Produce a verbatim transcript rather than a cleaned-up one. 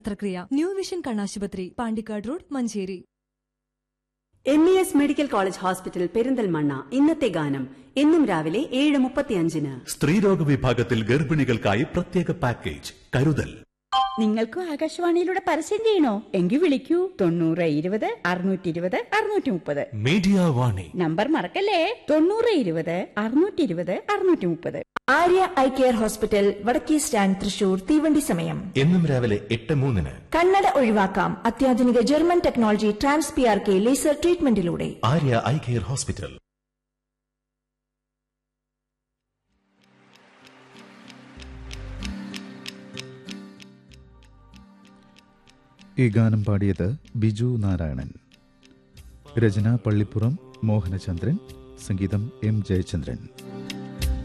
ശസ്ത്രക്രിയ new vision കണ്ണാശുപത്രി, Pandikkad road, Manjeri. M E S medical college hospital Perinthalmanna. ഇന്നത്തെ ഗാനം എന്നും രാവിലെ ഏഴ് മുപ്പത്തിയഞ്ചിന്. സ്ത്രീരോഗ വിഭാഗത്തിൽ ഗർഭിണികൾക്കായി പ്രത്യേക പാക്കേജ് കരുതൽ. നിങ്ങൾക്കും ആകാശവാണിയിലൂടെ പരസ്യം ചെയ്യണോ? എങ്കിൽ വിളിക്കൂ തൊണ്ണൂറ് ഇരുപത് അറുന്നൂറ്റി ഇരുപത് അറുന്നൂറ്റി മുപ്പത്. മീഡിയ വാണി നമ്പർ മറക്കല്ലേ, തൊണ്ണൂറ് ഇരുപത് അറുന്നൂറ്റി ഇരുപത് അറുന്നൂറ്റി മുപ്പത്. ആര്യ ഐ കെയർ ഹോസ്പിറ്റൽ, വടക്കേ സ്റ്റാൻഡ്, തൃശൂർ. തീവണ്ടി സമയം എന്നും രാവിലെ എട്ട് മൂന്നിന്. കണ്ണട ഒഴിവാക്കാം അത്യാധുനിക German technology trans P R K laser ട്രീറ്റ്മെന്റിലൂടെ. Arya eye care hospital. ഈ ഗാനം പാടിയത് ബിജു നാരായണൻ. രചന പള്ളിപ്പുറം മോഹനചന്ദ്രൻ, സംഗീതം എം ജയചന്ദ്രൻ.